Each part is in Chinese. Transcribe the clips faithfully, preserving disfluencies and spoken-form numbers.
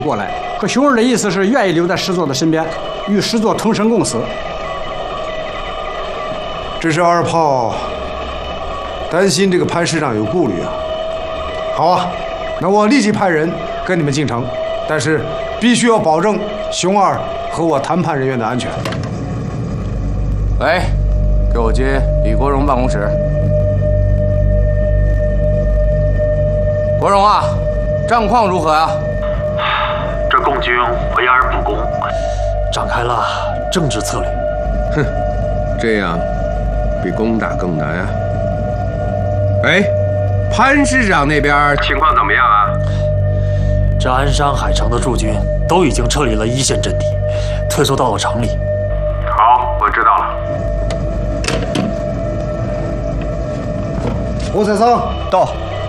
过来。可熊二的意思是愿意留在师座的身边，与师座同生共死。 只是二炮担心这个潘师长有顾虑啊。好啊，那我立即派人跟你们进城，但是必须要保证熊二和我谈判人员的安全。 喂，给我接李国荣办公室。国荣啊，战况如何啊？ 这共军围而不攻， 展开了政治策略。 哼，这样比攻打更难啊！哎，潘师长那边情况怎么样啊？ 这鞍山海城的驻军都已经撤离了一线阵地，退缩到了城里。 好，我知道了。 胡采桑到。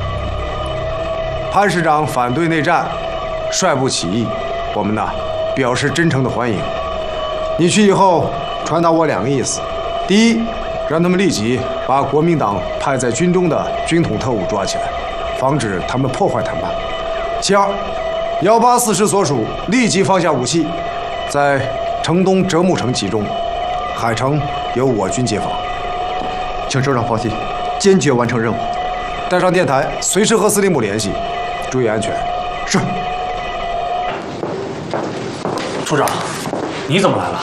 潘师长反对内战，率部起义，我们呢表示真诚的欢迎。你去以后传达我两个意思：第一，让他们立即把国民党派在军中的军统特务抓起来，防止他们破坏谈判；其二，幺八四师所属立即放下武器，在城东折木城集中，海城由我军接防。 请首长放心，坚决完成任务。 带上电台，随时和司令部联系，注意安全。是。 处长，你怎么来了？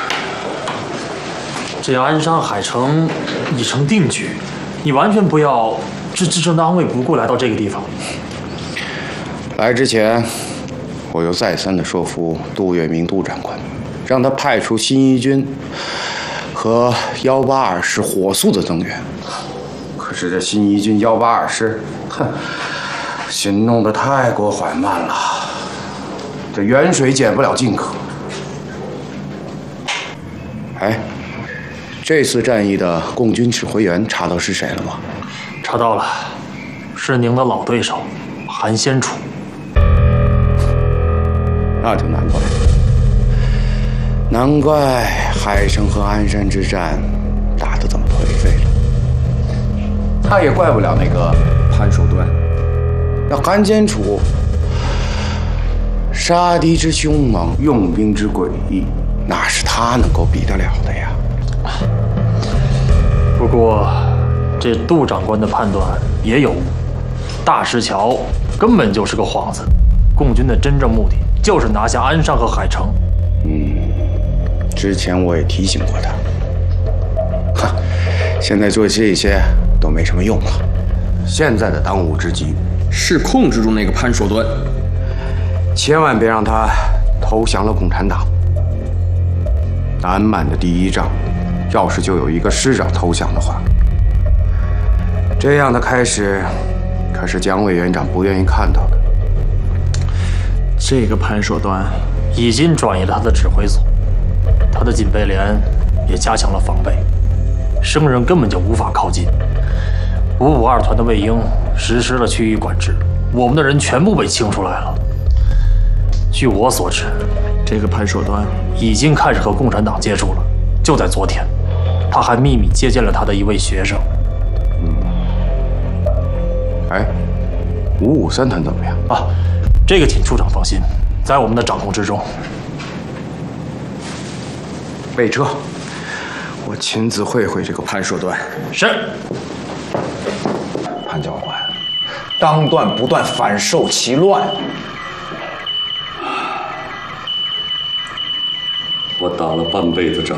这鞍山海城已成定局，你完全不要置自身的安危不顾来到这个地方。 来之前，我又再三的说服杜月明杜长官，让他派出新一军和幺八二师火速的增援。可是这新一军幺八二师，哼，行动的太过缓慢了，这远水解不了近渴。哎，这次战役的共军指挥员查到是谁了吗？ 查到了，是您的老对手韩先楚。 那就难怪，难怪海城和鞍山之战打得这么颓废了。他也怪不了那个潘守端，那韩先楚杀敌之凶猛，用兵之诡异，哪是他能够比得了的呀？ 不过，这杜长官的判断也有误，大石桥根本就是个幌子，共军的真正目的就是拿下鞍山和海城。 嗯，之前我也提醒过他，哈，现在做这些都没什么用了。现在的当务之急是控制住那个潘守端， 千万别让他投降了共产党。南满的第一仗，要是就有一个师长投降的话，这样的开始，可是蒋委员长不愿意看到的。 这个潘守端已经转移了他的指挥所，他的警备连也加强了防备，生人根本就无法靠近。五五二团的卫英实施了区域管制，我们的人全部被清出来了。据我所知，这个潘守端已经开始和共产党接触了。就在昨天，他还秘密接见了他的一位学生。 嗯，哎，五五三团怎么样啊？这个请处长放心，在我们的掌控之中。 备车，我亲自会会这个潘守端。 是。 潘教官，当断不断，反受其乱。 我打了半辈子仗，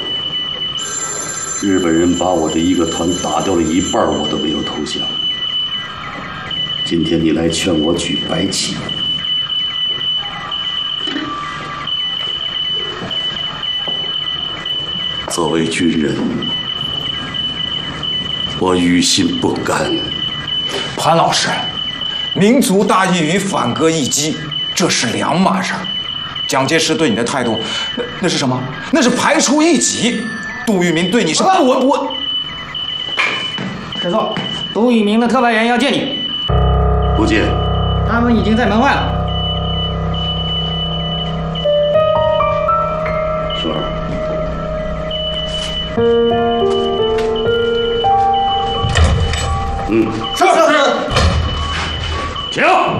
日本人把我的一个团打掉了一半，我都没有投降。今天你来劝我举白旗，作为军人，我于心不甘。 潘老师，民族大义与反戈一击，这是两码事。蒋介石对你的态度，那那是什么？那是排除异己。杜聿明对你是……我我。 师座，杜聿明的特派员要见你。 不见。 他们已经在门外了。 是。嗯。 是是是。停。